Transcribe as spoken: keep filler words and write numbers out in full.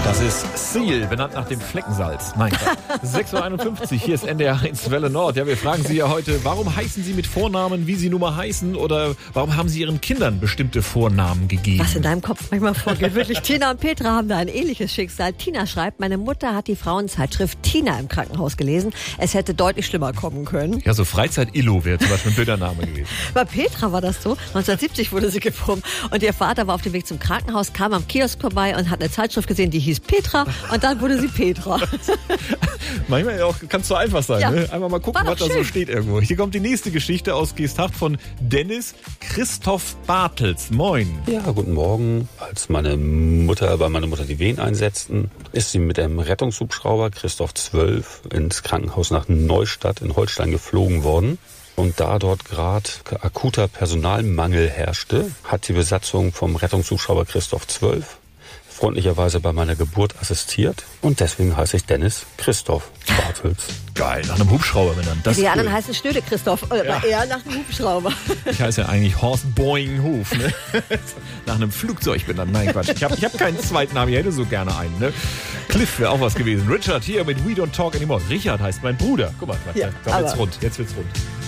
Das ist Seal, benannt nach dem Fleckensalz. Nein, sechs Uhr einundfünfzig, hier ist N D R eins Welle Nord. Ja, wir fragen Sie ja heute, warum heißen Sie mit Vornamen, wie Sie nun mal heißen? Oder warum haben Sie Ihren Kindern bestimmte Vornamen gegeben? Was in deinem Kopf manchmal vorgeht. Wirklich, Tina und Petra haben da ein ähnliches Schicksal. Tina schreibt, meine Mutter hat die Frauenzeitschrift Tina im Krankenhaus gelesen. Es hätte deutlich schlimmer kommen können. Ja, so Freizeit-Illo wäre zum Beispiel ein blöder Name gewesen. Bei Petra war das so. neunzehnhundertsiebzig wurde sie geboren. Und ihr Vater war auf dem Weg zum Krankenhaus, kam am Kiosk vorbei und hat eine Zeitschrift gesehen, die hieß Petra. Und dann wurde sie Petra. Manchmal auch, kann es so einfach sein. Ja. Ne? Einmal mal gucken, was da so steht irgendwo. Hier kommt die nächste Geschichte aus Geesthacht von Dennis Christoph Bartels. Moin. Ja, guten Morgen. Als meine Mutter, bei meiner Mutter die Wehen einsetzten, ist sie mit einem Rettungshubschrauber Christoph zwölf ins Krankenhaus nach Neustadt in Holstein geflogen worden. Und da dort gerade akuter Personalmangel herrschte, hat die Besatzung vom Rettungshubschrauber Christoph zwölf freundlicherweise bei meiner Geburt assistiert. Und deswegen heiße ich Dennis Christoph Bartels. Geil, nach einem Hubschrauber benannt. Das die cool. anderen heißen Schnöde Christoph, oder Ja. eher nach einem Hubschrauber. Ich heiße ja eigentlich Horst Boing Huf. Ne? Nach einem Flugzeug benannt. Nein, Quatsch. Ich habe ich hab keinen zweiten Namen. Ich hätte so gerne einen. Ne? Cliff wäre auch was gewesen. Richard hier mit We Don't Talk Anymore. Richard heißt mein Bruder. Guck mal, Ja, komm, jetzt aber- rund. Jetzt wird's rund.